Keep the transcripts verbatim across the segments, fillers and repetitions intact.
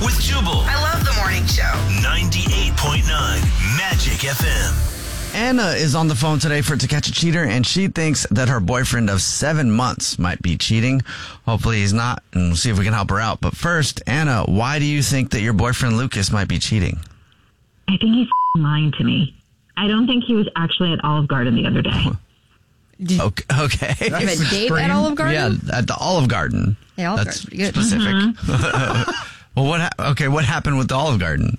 with Jubal. I love the morning show. ninety-eight point nine Magic F M. Anna is on the phone today for To Catch a Cheater, and she thinks that her boyfriend of seven months might be cheating. Hopefully he's not, and we'll see if we can help her out. But first, Anna, why do you think that your boyfriend Lucas might be cheating? I think he's lying to me. I don't think he was actually at Olive Garden the other day. Okay. okay. You have a date at Olive Garden? Yeah, at the Olive Garden. Yeah, Olive That's Garden. Good. specific. Mm-hmm. Well, what? Ha- okay, what happened with the Olive Garden?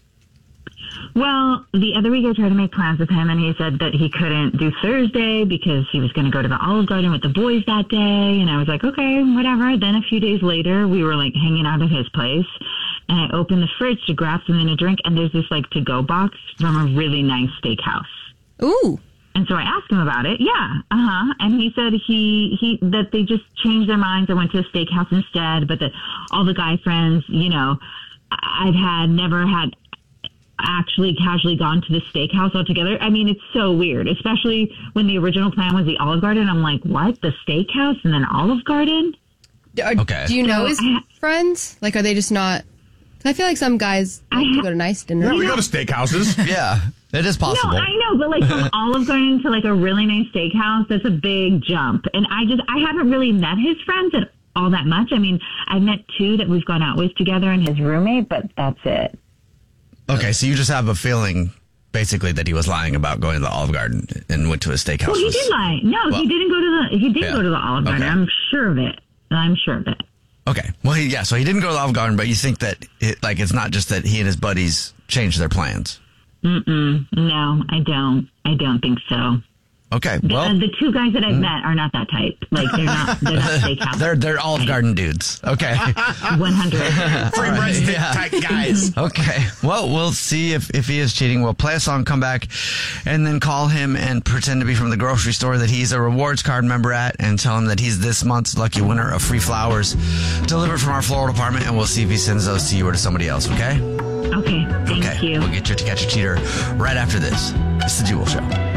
Well, the other week I tried to make plans with him, and he said that he couldn't do Thursday because he was going to go to the Olive Garden with the boys that day. And I was like, okay, whatever. Then a few days later, we were like hanging out at his place, and I opened the fridge to grab something to drink, and there's this like to-go box from a really nice steakhouse. Ooh. And so I asked him about it. Yeah, uh huh. And he said he he that they just changed their minds and went to a steakhouse instead, but that all the guy friends, you know, I've had never had. actually casually gone to the steakhouse altogether. I mean, it's so weird, especially when the original plan was the Olive Garden. I'm like, what? The steakhouse and then Olive Garden? Are, Okay. Do you know So his I- friends? Like, are they just not... 'cause I feel like some guys like I- to go to nice Yeah, dinners. we go to steakhouses. Yeah, it is possible. No, I know, but like from Olive Garden to like a really nice steakhouse, that's a big jump. And I just, I haven't really met his friends at all that much. I mean, I've met two that we've gone out with together and his roommate, but that's it. Okay, so you just have a feeling, basically, that he was lying about going to the Olive Garden and went to a steakhouse. Well, he Was- did lie. No, Well, he didn't go to the, he did yeah. go to the Olive Garden. Okay. I'm sure of it. I'm sure of it. Okay, well, he, yeah, so he didn't go to the Olive Garden, but you think that, it, like, it's not just that he and his buddies changed their plans. Mm-mm. No, I don't. I don't think so. Okay, The, well, uh, the two guys that I've met are not that type. Like they're not. They're not steakhouse. they're they're Olive Garden dudes. Okay, one hundred. Free breast yeah. tight guys. okay. Well, we'll see if, if he is cheating. We'll play a song, come back, and then call him and pretend to be from the grocery store that he's a rewards card member at, and tell him that he's this month's lucky winner of free flowers delivered from our floral department, and we'll see if he sends those to you or to somebody else. Okay? Okay. Thank Okay. you. We'll get you To Catch a Cheater right after this. It's the Jewel Show.